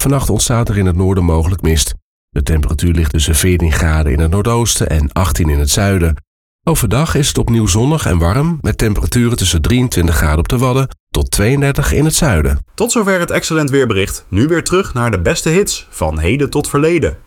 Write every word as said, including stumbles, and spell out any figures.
Vannacht ontstaat er in het noorden mogelijk mist. De temperatuur ligt tussen veertien graden in het noordoosten en achttien in het zuiden. Overdag is het opnieuw zonnig en warm, met temperaturen tussen drieëntwintig graden op de Wadden tot tweeëndertig in het zuiden. Tot zover het Excellent Weerbericht. Nu weer terug naar de beste hits van heden tot verleden.